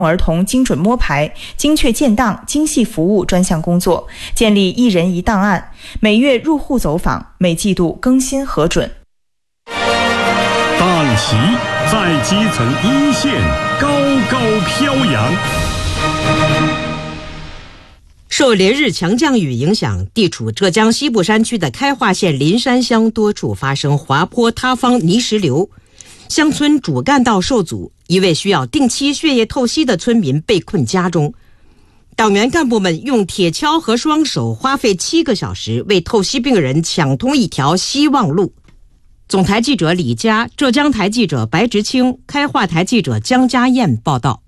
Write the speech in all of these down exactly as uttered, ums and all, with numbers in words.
儿童精准摸排、精确建档、精细服务专项工作，建立一人一档案，每月入户走访，每季度更新核准。 党旗在基层一线高高飘扬。 受连日强降雨影响，地处浙江西部山区的开化县林山乡多处发生滑坡塌方泥石流，乡村主干道受阻，一位需要定期血液透析的村民被困家中。党员干部们用铁锹和双手花费七个小时，为透析病人抢通一条希望路。总台记者李佳，浙江台记者白直清，开化台记者江家燕报道。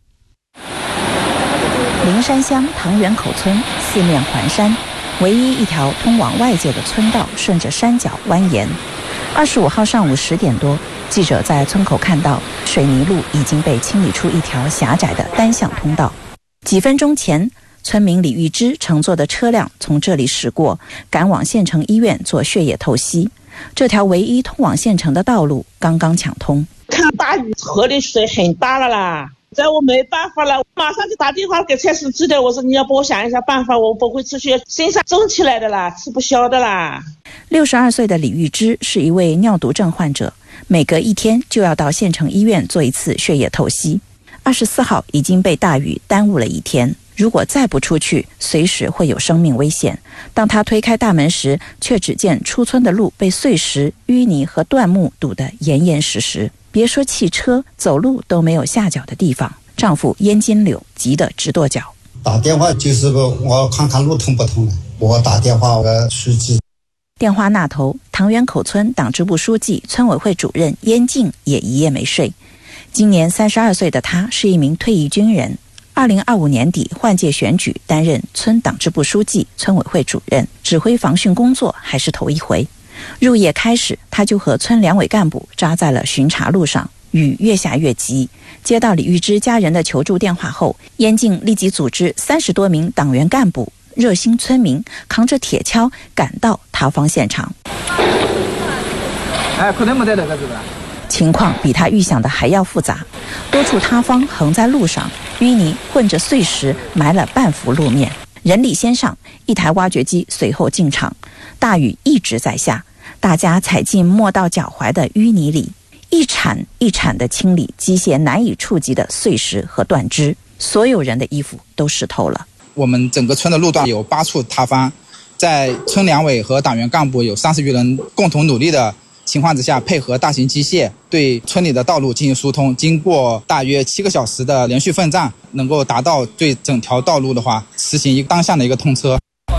灵山乡塘源口村四面环山，唯一一条通往外界的村道顺着山脚蜿蜒。二十五号上午十点多，记者在村口看到水泥路已经被清理出一条狭窄的单向通道。几分钟前，村民李玉芝乘坐的车辆从这里驶过，赶往县城医院做血液透析。这条唯一通往县城的道路刚刚抢通。 看大雨，河里水很大了啦，在我没办法了，马上就打电话给蔡司机的，我说你要帮我想一下办法，我不会出去，身上肿起来的啦，吃不消的啦。 六十二岁的李玉芝是一位尿毒症患者，每隔一天就要到县城医院做一次血液透析。二十四号已经被大雨耽误了一天，如果再不出去，随时会有生命危险。当他推开大门时，却只见出村的路被碎石、淤泥和断木堵得严严实实，别说汽车，走路都没有下脚的地方。丈夫燕金柳急得直跺脚。 打电话就是个我看看路通不通的，我打电话给书记。 电话那头，塘源口村党支部书记、村委会主任燕静也一夜没睡。今年三十二岁的他是一名退役军人，二零二五年底换届选举，担任村党支部书记、村委会主任，指挥防汛工作还是头一回。入夜开始，他就和村两委干部扎在了巡查路上。雨越下越急，接到李玉芝家人的求助电话后，燕静立即组织三十多名党员干部、热心村民扛着铁锹赶到塌方现场。 哎，可能没得那个是吧？ 情况比他预想的还要复杂，多处塌方横在路上，淤泥混着碎石埋了半幅路面。人力先上，一台挖掘机随后进场。大雨一直在下，大家踩进没到脚踝的淤泥里，一铲一铲地清理机械难以触及的碎石和断枝，所有人的衣服都湿透了。 我们整个村的路段有八处塌方，在村两委和党员干部有三十余人共同努力的情况之下，配合大型机械对村里的道路进行疏通，经过大约七个小时的连续奋战，能够达到对整条道路的话实行一个单向的一个通车。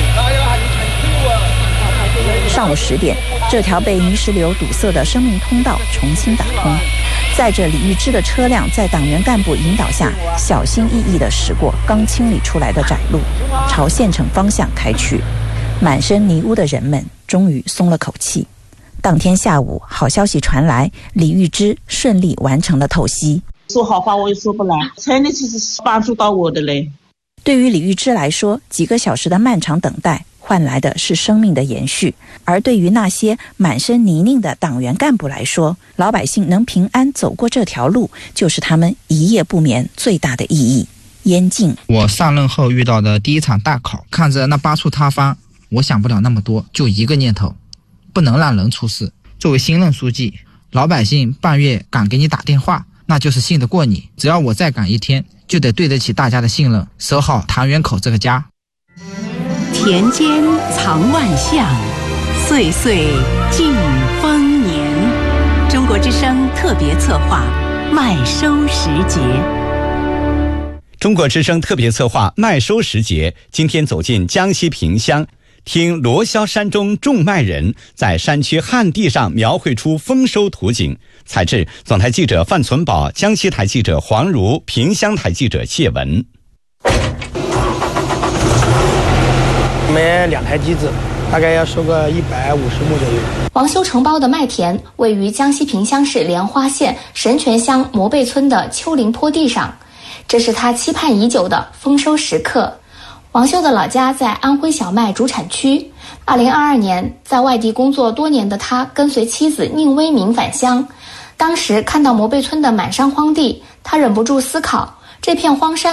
上午十点，这条被泥石流堵塞的生命通道重新打通，载着李玉芝的车辆在党员干部引导下，小心翼翼地驶过刚清理出来的窄路，朝县城方向开去。满身泥污的人们终于松了口气。当天下午，好消息传来，李玉芝顺利完成了透析。 说好话我也说不来，真的其实是帮助到我的嘞。 对于李玉芝来说，几个小时的漫长等待换来的是生命的延续，而对于那些满身泥泞的党员干部来说，老百姓能平安走过这条路，就是他们一夜不眠最大的意义。燕静， 我上任后遇到的第一场大考，看着那八处塌方，我想不了那么多，就一个念头，不能让人出事。作为新任书记，老百姓半夜敢给你打电话，那就是信得过你。只要我再赶一天，就得对得起大家的信任，守好塘源口这个家。 田间藏万象，岁岁尽丰年。中国之声特别策划麦收时节。 中国之声特别策划麦收时节，今天走进江西萍乡，听罗霄山中种麦人在山区旱地上描绘出丰收图景。采制总台记者范存宝，江西台记者黄如，萍乡台记者谢文。 买两台机子，大概要收个一百五十亩左右。 王修承包的麦田位于江西萍乡市莲花县神泉乡磨背村的丘陵坡地上，这是他期盼已久的丰收时刻。王修的老家在安徽小麦主产区。二零二二年，在外地工作多年的他跟随妻子宁威明返乡，当时看到磨背村的满山荒地，他忍不住思考， 这片荒山